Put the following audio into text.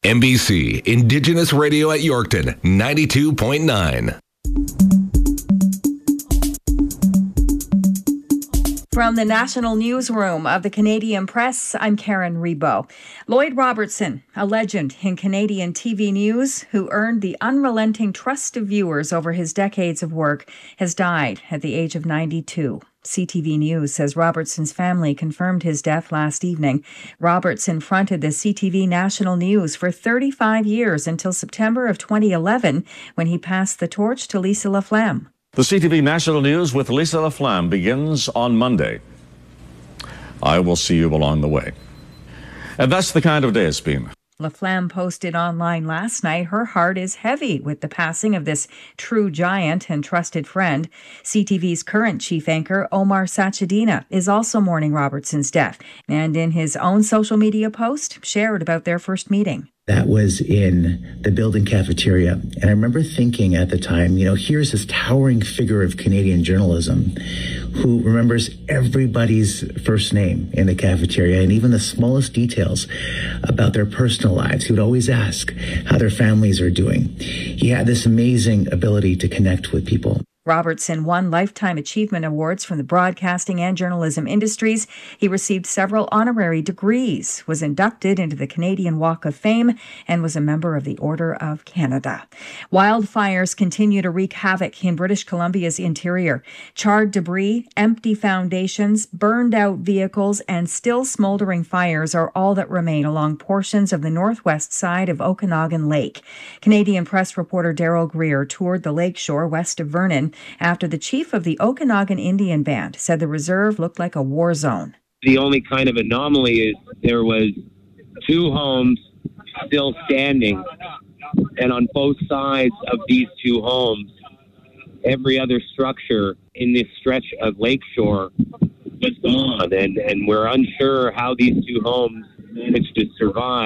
NBC Indigenous Radio at Yorkton, 92.9. From the National Newsroom of the Canadian Press, I'm Karen Rebo. Lloyd Robertson, a legend in Canadian TV news who earned the unrelenting trust of viewers over his decades of work, has died at the age of 92. CTV News says Robertson's family confirmed his death last evening. Robertson fronted the CTV National News for 35 years until September of 2011, when he passed the torch to Lisa LaFlamme. The CTV National News with Lisa LaFlamme begins on Monday. I will see you along the way. And that's the kind of day it's been. LaFlamme posted online last night her heart is heavy with the passing of this true giant and trusted friend. CTV's current chief anchor, Omar Sachedina, is also mourning Robertson's death, and in his own social media post, shared about their first meeting. That was in the building cafeteria. And I remember thinking at the time, here's this towering figure of Canadian journalism who remembers everybody's first name in the cafeteria and even the smallest details about their personal lives. He would always ask how their families are doing. He had this amazing ability to connect with people. Robertson won Lifetime Achievement Awards from the broadcasting and journalism industries. He received several honorary degrees, was inducted into the Canadian Walk of Fame, and was a member of the Order of Canada. Wildfires continue to wreak havoc in British Columbia's interior. Charred debris, empty foundations, burned out vehicles, and still smoldering fires are all that remain along portions of the northwest side of Okanagan Lake. Canadian Press reporter Daryl Greer toured the lakeshore west of Vernon after the chief of the Okanagan Indian Band said the reserve looked like a war zone. The only kind of anomaly is there was 2 homes still standing, and on both sides of these 2 homes, every other structure in this stretch of lakeshore was gone, and we're unsure how these 2 homes managed to survive.